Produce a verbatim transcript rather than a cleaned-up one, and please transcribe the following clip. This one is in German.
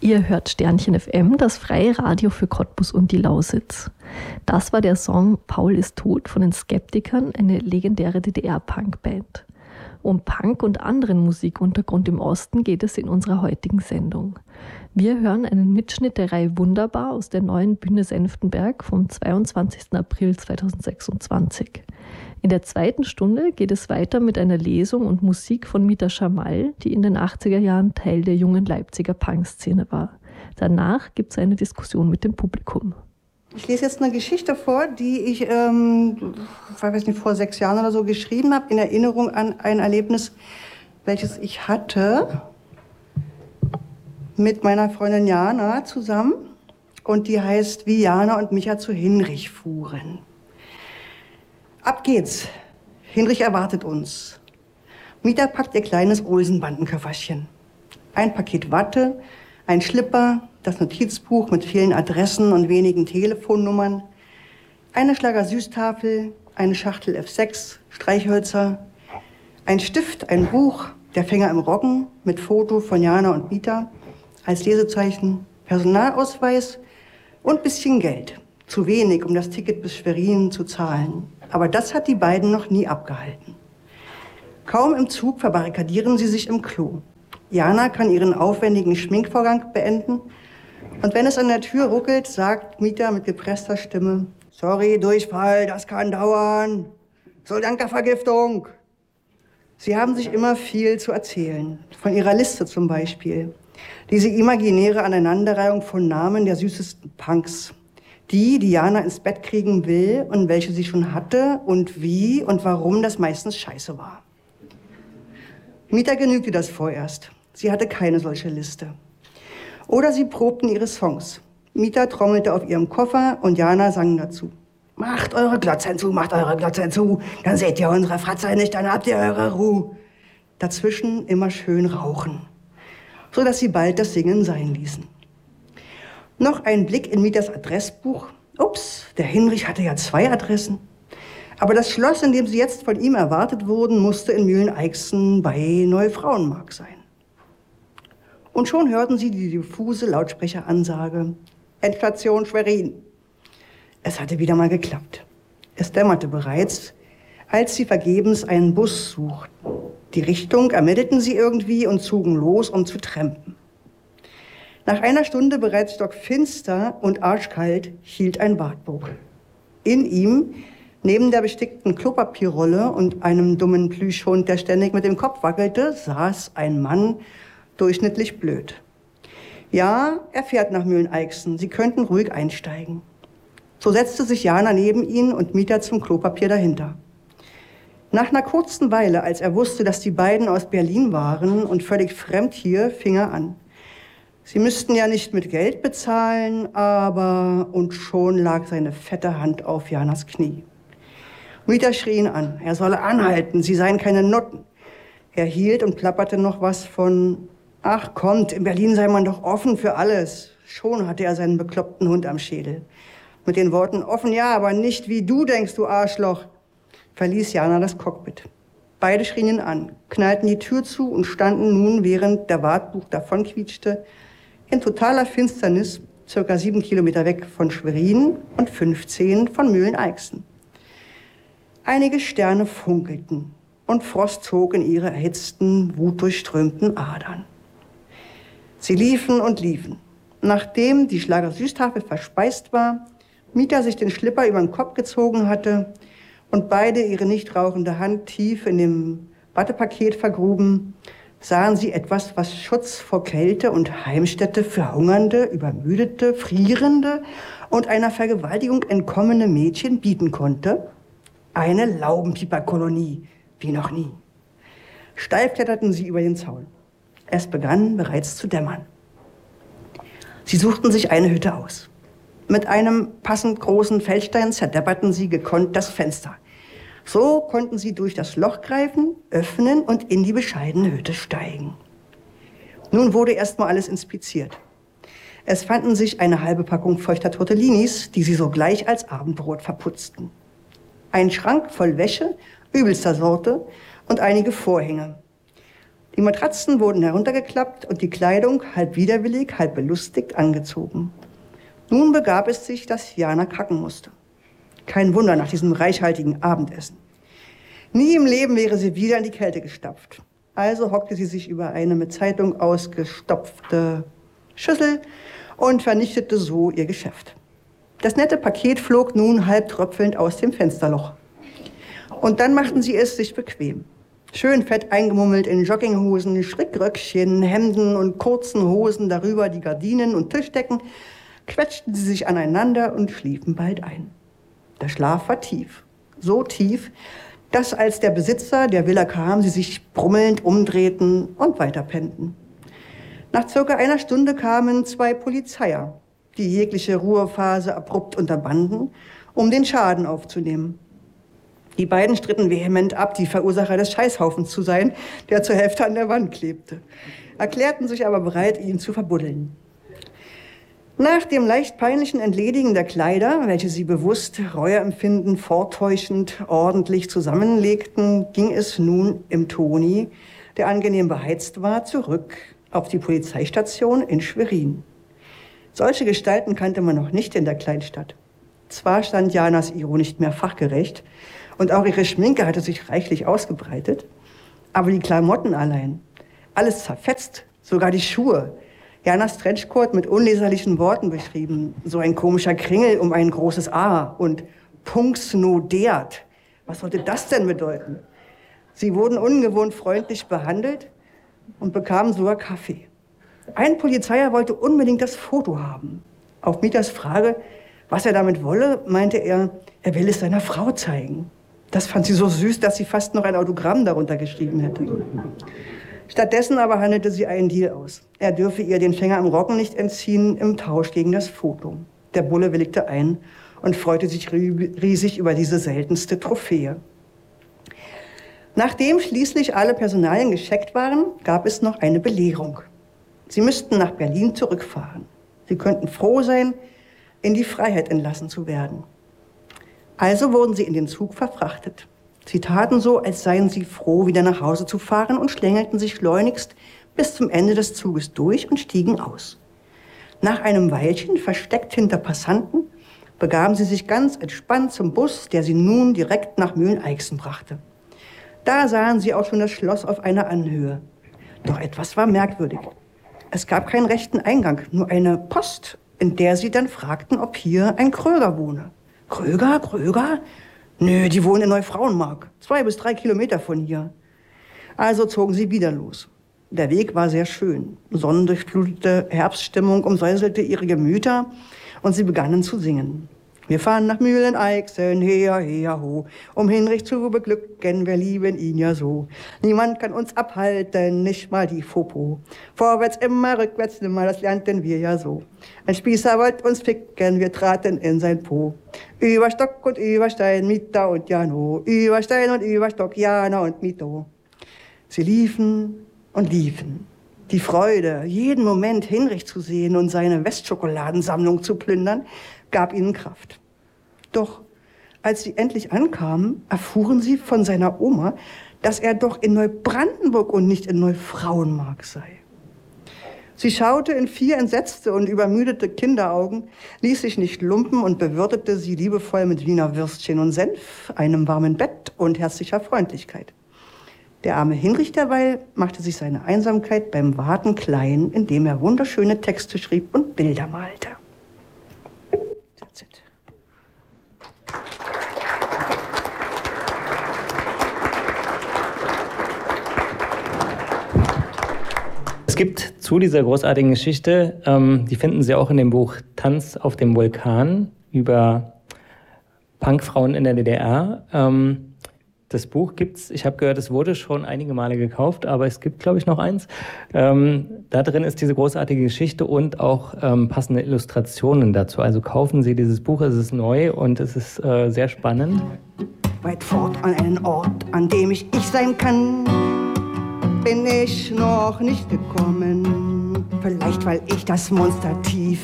Ihr hört Sternchen F M, das freie Radio für Cottbus und die Lausitz. Das war der Song Paul ist tot von den Skeptikern, eine legendäre D D R-Punk-Band. Um Punk und anderen Musikuntergrund im Osten geht es in unserer heutigen Sendung. Wir hören einen Mitschnitt der Reihe Wunderbar aus der neuen Bühne Senftenberg vom zweiundzwanzigsten April zweitausendsechsundzwanzig. In der zweiten Stunde geht es weiter mit einer Lesung und Musik von Mita Schamal, die in den achtziger Jahren Teil der jungen Leipziger Punk-Szene war. Danach gibt es eine Diskussion mit dem Publikum. Ich lese jetzt eine Geschichte vor, die ich ähm, ich weiß nicht, vor sechs Jahren oder so geschrieben habe, in Erinnerung an ein Erlebnis, welches ich hatte mit meiner Freundin Jana zusammen. Und die heißt, wie Jana und Micha zu Hinrich fuhren. Ab geht's. Hinrich erwartet uns. Mita packt ihr kleines Olsenbandenköfferchen. Ein Paket Watte, ein Schlipper, das Notizbuch mit vielen Adressen und wenigen Telefonnummern, eine Schlager-Süßtafel, eine Schachtel F sechs, Streichhölzer, ein Stift, ein Buch, der Fänger im Roggen mit Foto von Jana und Mita als Lesezeichen, Personalausweis und bisschen Geld. Zu wenig, um das Ticket bis Schwerin zu zahlen. Aber das hat die beiden noch nie abgehalten. Kaum im Zug verbarrikadieren sie sich im Klo. Jana kann ihren aufwendigen Schminkvorgang beenden. Und wenn es an der Tür ruckelt, sagt Mita mit gepresster Stimme: Sorry, Durchfall, das kann dauern. Soldanka-Vergiftung. Sie haben sich immer viel zu erzählen. Von ihrer Liste zum Beispiel. Diese imaginäre Aneinanderreihung von Namen der süßesten Punks. Die, die Jana ins Bett kriegen will und welche sie schon hatte und wie und warum das meistens scheiße war. Mita genügte das vorerst. Sie hatte keine solche Liste. Oder sie probten ihre Songs. Mita trommelte auf ihrem Koffer und Jana sang dazu. Macht eure Glotzen zu, macht eure Glotzen zu, dann seht ihr unsere Fratze nicht, dann habt ihr eure Ruhe. Dazwischen immer schön rauchen, sodass sie bald das Singen sein ließen. Noch ein Blick in Mitas Adressbuch. Ups, der Hinrich hatte ja zwei Adressen. Aber das Schloss, in dem sie jetzt von ihm erwartet wurden, musste in Mühlen-Eichsen bei Neufrauenmark sein. Und schon hörten sie die diffuse Lautsprecheransage. Endstation Schwerin. Es hatte wieder mal geklappt. Es dämmerte bereits, als sie vergebens einen Bus suchten. Die Richtung ermittelten sie irgendwie und zogen los, um zu trampen. Nach einer Stunde bereits stockfinster und arschkalt hielt ein Wartburg. In ihm, neben der bestickten Klopapierrolle und einem dummen Plüschhund, der ständig mit dem Kopf wackelte, saß ein Mann, durchschnittlich blöd. Ja, er fährt nach Mühlen-Eichsen. Sie könnten ruhig einsteigen. So setzte sich Jana neben ihn und Mita zum Klopapier dahinter. Nach einer kurzen Weile, als er wusste, dass die beiden aus Berlin waren und völlig fremd hier, fing er an. Sie müssten ja nicht mit Geld bezahlen, aber... Und schon lag seine fette Hand auf Janas Knie. Mita schrie ihn an. Er solle anhalten, sie seien keine Nutten. Er hielt und plapperte noch was von... Ach, kommt, in Berlin sei man doch offen für alles. Schon hatte er seinen bekloppten Hund am Schädel. Mit den Worten, offen ja, aber nicht wie du denkst, du Arschloch, verließ Jana das Cockpit. Beide schrien ihn an, knallten die Tür zu und standen nun, während der Wartbuch davonquietschte, in totaler Finsternis, circa sieben Kilometer weg von Schwerin und fünfzehn von Mühlen-Eichsen. Einige Sterne funkelten und Frost zog in ihre erhitzten, wutdurchströmten Adern. Sie liefen und liefen. Nachdem die Schlager-Süßtafel verspeist war, Mita sich den Schlipper über den Kopf gezogen hatte und beide ihre nicht rauchende Hand tief in dem Wattepaket vergruben, sahen sie etwas, was Schutz vor Kälte und Heimstätte für hungernde, übermüdete, frierende und einer Vergewaltigung entkommene Mädchen bieten konnte. Eine Laubenpieperkolonie, wie noch nie. Steif kletterten sie über den Zaun. Es begann bereits zu dämmern. Sie suchten sich eine Hütte aus. Mit einem passend großen Feldstein zerdepperten sie gekonnt das Fenster. So konnten sie durch das Loch greifen, öffnen und in die bescheidene Hütte steigen. Nun wurde erstmal alles inspiziert. Es fanden sich eine halbe Packung feuchter Tortellinis, die sie sogleich als Abendbrot verputzten. Ein Schrank voll Wäsche, übelster Sorte und einige Vorhänge. Die Matratzen wurden heruntergeklappt und die Kleidung, halb widerwillig, halb belustigt, angezogen. Nun begab es sich, dass Jana kacken musste. Kein Wunder nach diesem reichhaltigen Abendessen. Nie im Leben wäre sie wieder in die Kälte gestapft. Also hockte sie sich über eine mit Zeitung ausgestopfte Schüssel und vernichtete so ihr Geschäft. Das nette Paket flog nun halb tröpfelnd aus dem Fensterloch. Und dann machten sie es sich bequem. Schön fett eingemummelt in Jogginghosen, Strickröckchen, Hemden und kurzen Hosen, darüber die Gardinen und Tischdecken, quetschten sie sich aneinander und schliefen bald ein. Der Schlaf war tief, so tief, dass als der Besitzer der Villa kam, sie sich brummelnd umdrehten und weiterpennten. Nach circa einer Stunde kamen zwei Polizeier, die jegliche Ruhephase abrupt unterbanden, um den Schaden aufzunehmen. Die beiden stritten vehement ab, die Verursacher des Scheißhaufens zu sein, der zur Hälfte an der Wand klebte, erklärten sich aber bereit, ihn zu verbuddeln. Nach dem leicht peinlichen Entledigen der Kleider, welche sie bewusst Reueempfinden vortäuschend ordentlich zusammenlegten, ging es nun im Toni, der angenehm beheizt war, zurück auf die Polizeistation in Schwerin. Solche Gestalten kannte man noch nicht in der Kleinstadt. Zwar stand Janas Iro nicht mehr fachgerecht und auch ihre Schminke hatte sich reichlich ausgebreitet, aber die Klamotten allein, alles zerfetzt, sogar die Schuhe. Janas Trenchcoat mit unleserlichen Worten beschrieben, so ein komischer Kringel um ein großes A und Punksnodert. Was sollte das denn bedeuten? Sie wurden ungewohnt freundlich behandelt und bekamen sogar Kaffee. Ein Polizeier wollte unbedingt das Foto haben. Auf Mieters Frage, was er damit wolle, meinte er, er will es seiner Frau zeigen. Das fand sie so süß, dass sie fast noch ein Autogramm darunter geschrieben hätte. Stattdessen aber handelte sie einen Deal aus. Er dürfe ihr den Fänger am Rocken nicht entziehen im Tausch gegen das Foto. Der Bulle willigte ein und freute sich riesig über diese seltenste Trophäe. Nachdem schließlich alle Personalien gescheckt waren, gab es noch eine Belehrung. Sie müssten nach Berlin zurückfahren. Sie könnten froh sein, in die Freiheit entlassen zu werden. Also wurden sie in den Zug verfrachtet. Sie taten so, als seien sie froh, wieder nach Hause zu fahren und schlängelten sich schleunigst bis zum Ende des Zuges durch und stiegen aus. Nach einem Weilchen, versteckt hinter Passanten, begaben sie sich ganz entspannt zum Bus, der sie nun direkt nach Mühleneixen brachte. Da sahen sie auch schon das Schloss auf einer Anhöhe. Doch etwas war merkwürdig. Es gab keinen rechten Eingang, nur eine Post, in der sie dann fragten, ob hier ein Kröger wohne. Kröger? Kröger? Nö, die wohnen in Neufrauenmark, zwei bis drei Kilometer von hier. Also zogen sie wieder los. Der Weg war sehr schön. Sonnendurchflutete Herbststimmung umsäuselte ihre Gemüter und sie begannen zu singen. Wir fahren nach Mühleneixen, her, her, ho, um Hinrich zu beglücken, wir lieben ihn ja so. Niemand kann uns abhalten, nicht mal die Fopo. Vorwärts immer, rückwärts nimmer, das lernten wir ja so. Ein Spießer wollte uns ficken, wir traten in sein Po. Über Stock und über Stein, Mieter und Jano, über Stein und über Stock, Jana und Mito. Sie liefen und liefen. Die Freude, jeden Moment Hinrich zu sehen und seine Westschokoladensammlung zu plündern, gab ihnen Kraft. Doch als sie endlich ankamen, erfuhren sie von seiner Oma, dass er doch in Neubrandenburg und nicht in Neufrauenmark sei. Sie schaute in vier entsetzte und übermüdete Kinderaugen, ließ sich nicht lumpen und bewirtete sie liebevoll mit Wiener Würstchen und Senf, einem warmen Bett und herzlicher Freundlichkeit. Der arme Hinrich derweil machte sich seine Einsamkeit beim Warten klein, indem er wunderschöne Texte schrieb und Bilder malte. That's it. Es gibt zu dieser großartigen Geschichte, ähm, die finden Sie auch in dem Buch Tanz auf dem Vulkan über Punkfrauen in der D D R. Ähm, das Buch gibt's, ich habe gehört, es wurde schon einige Male gekauft, aber es gibt, glaube ich, noch eins. Ähm, da drin ist diese großartige Geschichte und auch ähm, passende Illustrationen dazu. Also kaufen Sie dieses Buch, es ist neu und es ist äh, sehr spannend. Weit fort an einen Ort, an dem ich ich sein kann, bin ich noch nicht gekommen. Vielleicht, weil ich das Monster tief